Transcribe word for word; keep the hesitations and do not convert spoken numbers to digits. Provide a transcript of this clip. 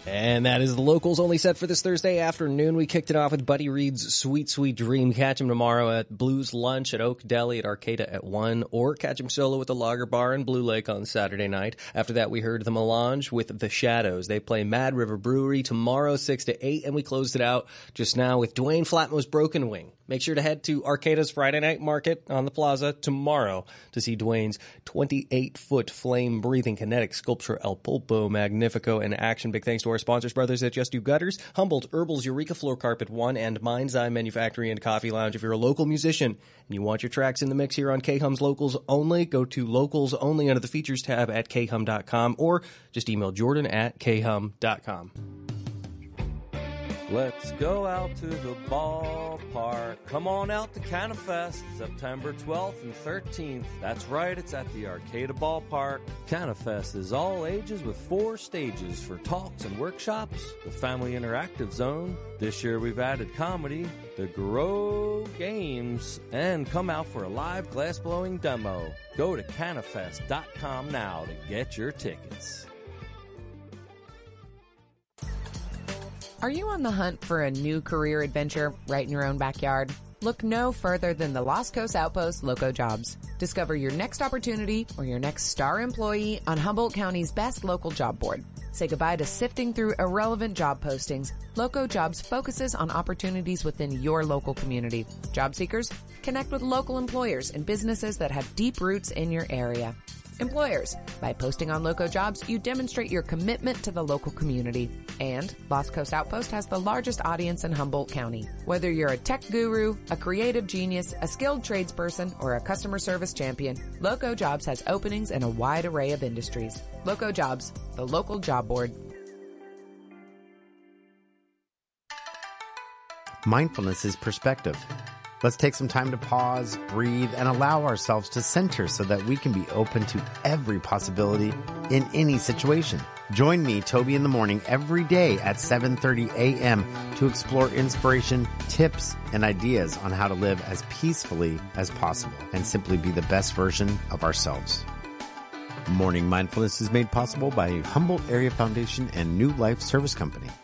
And that is the locals only set for this Thursday afternoon. We kicked it off with Buddy Reed's Sweet Sweet Dream. Catch him tomorrow at Blues Lunch at Oak Deli at Arcata at one, or catch him solo at the Lager Bar in Blue Lake on Saturday night. After that, we heard The Melange with The Shadows. They play Mad River Brewery tomorrow, six to eight, and we closed it out just now with Dwayne Flatmo's Broken Wing. Make sure to head to Arcata's Friday Night Market on the plaza tomorrow to see Dwayne's twenty-eight foot flame-breathing kinetic sculpture El Pulpo Magnifico in action. Big thanks to our sponsors, brothers at Just Do Gutters, Humboldt Herbal's Eureka Floor Carpet one, and Mind's Eye Manufacturing and Coffee Lounge. If you're a local musician and you want your tracks in the mix here on K-Hum's Locals Only, go to Locals Only under the Features tab at K Hum dot com, or just email Jordan at K Hum dot com. Let's go out to the ballpark. Come on out to CanaFest, September twelfth and thirteenth. That's right, it's at the Arcata Ballpark. CanaFest is all ages with four stages for talks and workshops, the Family Interactive Zone. This year we've added comedy, the Grow Games, and come out for a live glass-blowing demo. Go to canafest dot com now to get your tickets. Are you on the hunt for a new career adventure right in your own backyard? Look no further than the Los Coast Outpost Loco Jobs. Discover your next opportunity or your next star employee on Humboldt County's best local job board. Say goodbye to sifting through irrelevant job postings. Loco Jobs focuses on opportunities within your local community. Job seekers, connect with local employers and businesses that have deep roots in your area. Employers, by posting on Loco Jobs, you demonstrate your commitment to the local community. And Los Coast Outpost has the largest audience in Humboldt County. Whether you're a tech guru, a creative genius, a skilled tradesperson, or a customer service champion, Loco Jobs has openings in a wide array of industries. Loco Jobs, the local job board. Mindfulness is perspective. Let's take some time to pause, breathe, and allow ourselves to center so that we can be open to every possibility in any situation. Join me, Toby, in the morning every day at seven thirty a.m. to explore inspiration, tips, and ideas on how to live as peacefully as possible and simply be the best version of ourselves. Morning Mindfulness is made possible by Humboldt Area Foundation and New Life Service Company.